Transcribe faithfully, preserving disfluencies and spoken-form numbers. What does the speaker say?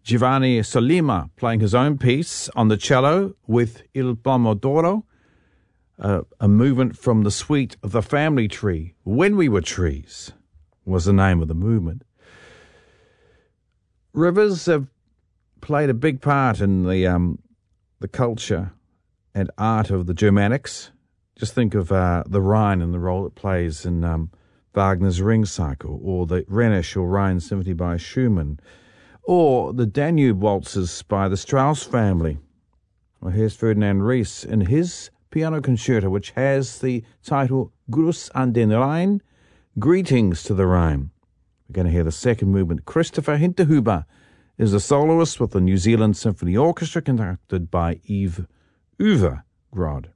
Giovanni Sollima playing his own piece on the cello with Il Pomodoro, uh, a movement from the suite of The Family Tree. When We Were Trees was the name of the movement. Rivers have played a big part in the um, the culture and art of the Germanics. Just think of uh, the Rhine and the role it plays in um, Wagner's Ring Cycle, or the Rhenish or Rhine Symphony by Schumann, or the Danube Waltzes by the Strauss family. Well, here's Ferdinand Ries in his piano concerto, which has the title Gruß an den Rhein, Greetings to the Rhine. We're going to hear the second movement. Christopher Hinterhuber is the soloist with the New Zealand Symphony Orchestra, conducted by Yves Overgrodd.